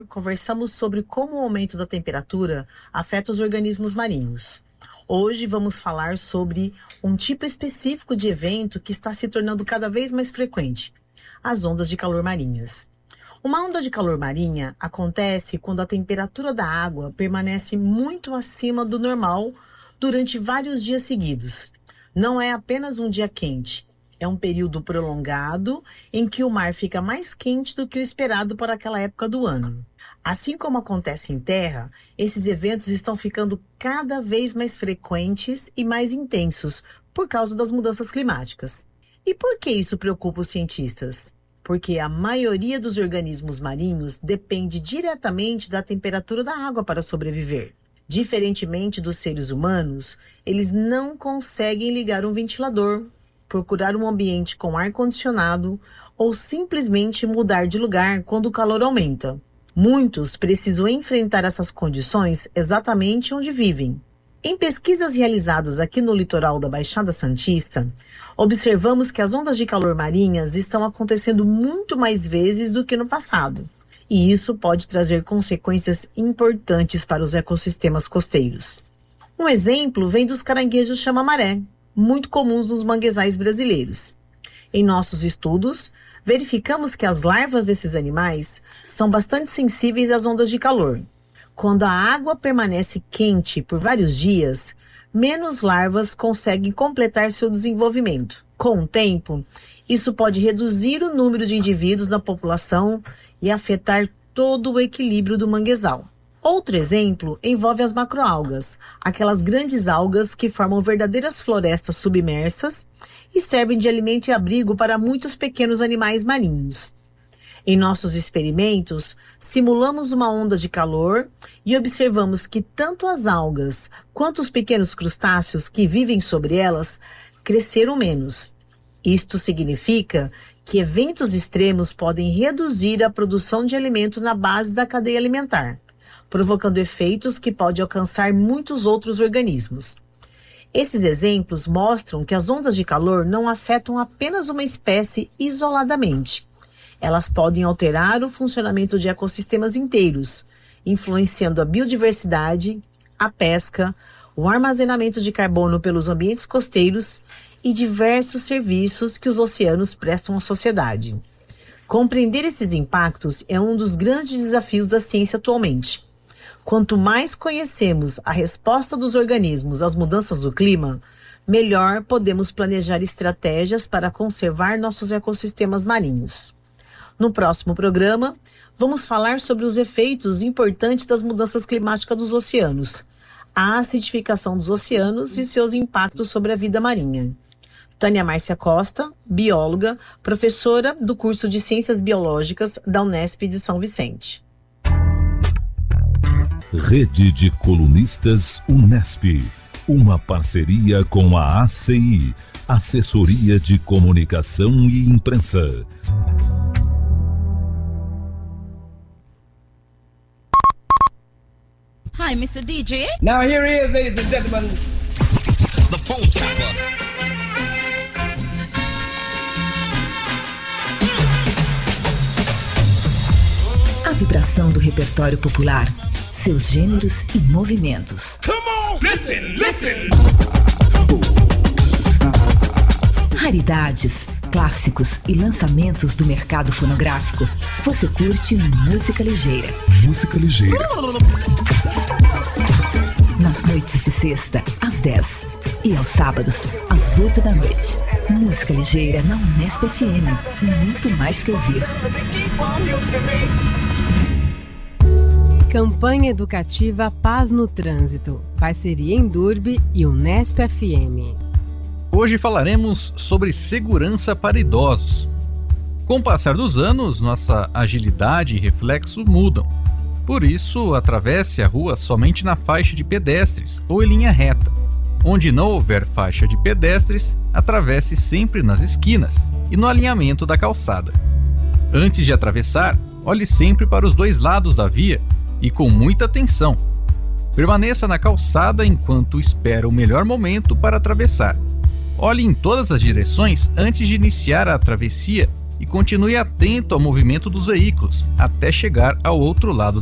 Conversamos sobre como o aumento da temperatura afeta os organismos marinhos. Hoje vamos falar sobre um tipo específico de evento que está se tornando cada vez mais frequente: as ondas de calor marinhas. Uma onda de calor marinha acontece quando a temperatura da água permanece muito acima do normal durante vários dias seguidos. Não é apenas um dia quente, é um período prolongado em que o mar fica mais quente do que o esperado para aquela época do ano. Assim como acontece em terra, esses eventos estão ficando cada vez mais frequentes e mais intensos por causa das mudanças climáticas. E por que isso preocupa os cientistas? Porque a maioria dos organismos marinhos depende diretamente da temperatura da água para sobreviver. Diferentemente dos seres humanos, eles não conseguem ligar um ventilador, procurar um ambiente com ar-condicionado ou simplesmente mudar de lugar quando o calor aumenta. Muitos precisam enfrentar essas condições exatamente onde vivem. Em pesquisas realizadas aqui no litoral da Baixada Santista, observamos que as ondas de calor marinhas estão acontecendo muito mais vezes do que no passado. E isso pode trazer consequências importantes para os ecossistemas costeiros. Um exemplo vem dos caranguejos chama-maré, muito comuns nos manguezais brasileiros. Em nossos estudos, verificamos que as larvas desses animais são bastante sensíveis às ondas de calor. Quando a água permanece quente por vários dias, menos larvas conseguem completar seu desenvolvimento. Com o tempo, isso pode reduzir o número de indivíduos na população e afetar todo o equilíbrio do manguezal. Outro exemplo envolve as macroalgas, aquelas grandes algas que formam verdadeiras florestas submersas e servem de alimento e abrigo para muitos pequenos animais marinhos. Em nossos experimentos, simulamos uma onda de calor e observamos que tanto as algas quanto os pequenos crustáceos que vivem sobre elas cresceram menos. Isto significa que eventos extremos podem reduzir a produção de alimento na base da cadeia alimentar, provocando efeitos que podem alcançar muitos outros organismos. Esses exemplos mostram que as ondas de calor não afetam apenas uma espécie isoladamente. Elas podem alterar o funcionamento de ecossistemas inteiros, influenciando a biodiversidade, a pesca, o armazenamento de carbono pelos ambientes costeiros e diversos serviços que os oceanos prestam à sociedade. Compreender esses impactos é um dos grandes desafios da ciência atualmente. Quanto mais conhecemos a resposta dos organismos às mudanças do clima, melhor podemos planejar estratégias para conservar nossos ecossistemas marinhos. No próximo programa, vamos falar sobre os efeitos importantes das mudanças climáticas dos oceanos, a acidificação dos oceanos e seus impactos sobre a vida marinha. Tânia Márcia Costa, bióloga, professora do curso de Ciências Biológicas da Unesp de São Vicente. Rede de Colunistas Unesp, uma parceria com a ACI, Assessoria de Comunicação e Imprensa. Hi, Mr. DJ. Now here he is, ladies and gentlemen. The phone tapper. A vibração do repertório popular, seus gêneros e movimentos. Come on, listen. Raridades, clássicos e lançamentos do mercado fonográfico. Você curte Música Ligeira. Música ligeira. Nas noites de sexta, às 10. E aos sábados, às 8 da noite. Música Ligeira na Unesp FM. Muito mais que ouvir. Campanha educativa Paz no Trânsito. Parceria Endurbe e Unesp FM. Hoje falaremos sobre segurança para idosos. Com o passar dos anos, nossa agilidade e reflexo mudam. Por isso, atravesse a rua somente na faixa de pedestres ou em linha reta. Onde não houver faixa de pedestres, atravesse sempre nas esquinas e no alinhamento da calçada. Antes de atravessar, olhe sempre para os dois lados da via e com muita atenção. Permaneça na calçada enquanto espera o melhor momento para atravessar. Olhe em todas as direções antes de iniciar a travessia e continue atento ao movimento dos veículos até chegar ao outro lado